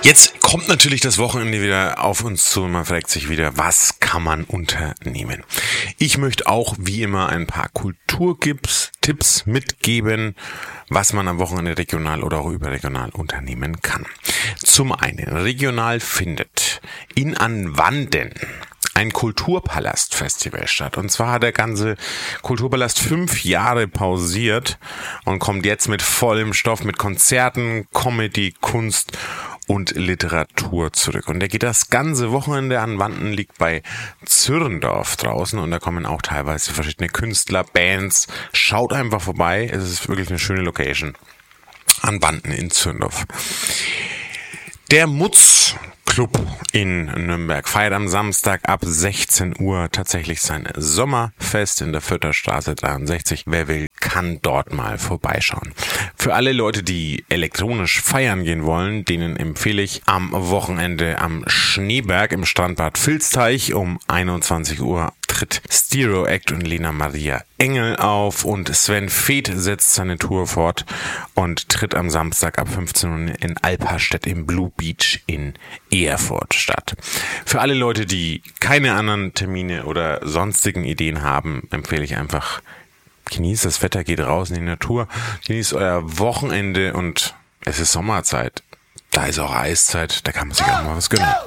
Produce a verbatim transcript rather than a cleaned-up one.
Jetzt kommt natürlich das Wochenende wieder auf uns zu und man fragt sich wieder, was kann man unternehmen? Ich möchte auch wie immer ein paar Kulturtipps mitgeben, was man am Wochenende regional oder auch überregional unternehmen kann. Zum einen, regional findet in Anwanden ein Kulturpalast-Festival statt. Und zwar hat der ganze Kulturpalast fünf Jahre pausiert und kommt jetzt mit vollem Stoff, mit Konzerten, Comedy, Kunst und Literatur zurück. Und der geht das ganze Wochenende an Wanden, liegt bei Zürndorf draußen und da kommen auch teilweise verschiedene Künstler, Bands. Schaut einfach vorbei, es ist wirklich eine schöne Location. An Wanden in Zürndorf. Der Mutz Club in Nürnberg feiert am Samstag ab sechzehn Uhr tatsächlich sein Sommerfest in der Fürtherstraße dreiundsechzig. Wer will, kann dort mal vorbeischauen. Für alle Leute, die elektronisch feiern gehen wollen, denen empfehle ich am Wochenende am Schneeberg im Strandbad Vilsteich um einundzwanzig Uhr tritt Stereo Act und Lena Maria Engel auf und Sven Feth setzt seine Tour fort und tritt am Samstag ab fünfzehn Uhr in Alperstedt im Blue Beach in Erfurt statt. Für alle Leute, die keine anderen Termine oder sonstigen Ideen haben, empfehle ich einfach, genießt das Wetter, geht raus in die Natur, genießt euer Wochenende und es ist Sommerzeit. Da ist auch Eiszeit, da kann man sich auch mal was gönnen.